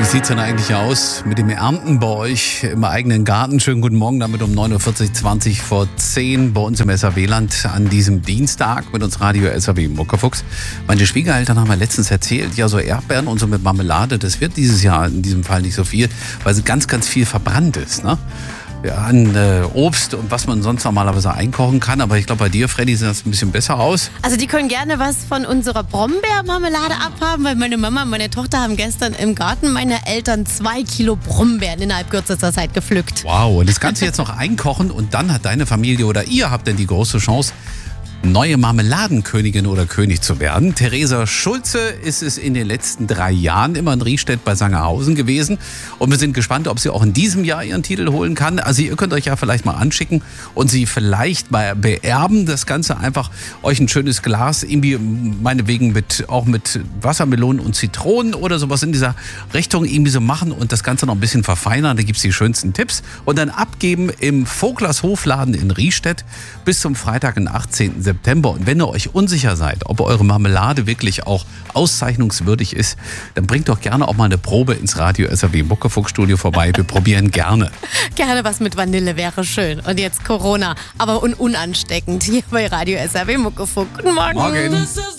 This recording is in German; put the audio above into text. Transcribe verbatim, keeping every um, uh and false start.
Wie sieht es denn eigentlich aus mit dem Ernten bei euch im eigenen Garten? Schönen guten Morgen, damit um neun Uhr vierzig, zwanzig vor zehn bei uns im S R W-Land an diesem Dienstag mit uns Radio S R W Muckefuchs. Meine Schwiegereltern haben mir letztens erzählt, ja so Erdbeeren und so mit Marmelade, das wird dieses Jahr in diesem Fall nicht so viel, weil sie ganz, ganz viel verbrannt ist, ne? Ja, an äh, Obst und was man sonst normalerweise einkochen kann. Aber ich glaube, bei dir, Freddy, sieht das ein bisschen besser aus. Also die können gerne was von unserer Brombeermarmelade abhaben, weil meine Mama und meine Tochter haben gestern im Garten meiner Eltern zwei Kilo Brombeeren innerhalb kürzester Zeit gepflückt. Wow, und das Ganze jetzt noch einkochen und dann hat deine Familie oder ihr habt dann die große Chance, neue Marmeladenkönigin oder König zu werden. Theresa Schulze ist es in den letzten drei Jahren immer in Riestedt bei Sangerhausen gewesen. Und wir sind gespannt, ob sie auch in diesem Jahr ihren Titel holen kann. Also ihr könnt euch ja vielleicht mal anschicken und sie vielleicht mal beerben. Das Ganze einfach euch ein schönes Glas, irgendwie meinetwegen mit, auch mit Wassermelonen und Zitronen oder sowas in dieser Richtung irgendwie so machen und das Ganze noch ein bisschen verfeinern. Da gibt es die schönsten Tipps. Und dann abgeben im Voglers Hofladen in Riestedt bis zum Freitag, den achtzehnten September. Und wenn ihr euch unsicher seid, ob eure Marmelade wirklich auch auszeichnungswürdig ist, dann bringt doch gerne auch mal eine Probe ins Radio S R W Muckefuchs-Studio vorbei. Wir probieren gerne. Gerne was mit Vanille wäre schön. Und jetzt Corona, aber un unansteckend hier bei Radio S R W Muckefuchs. Guten Morgen. Morgen.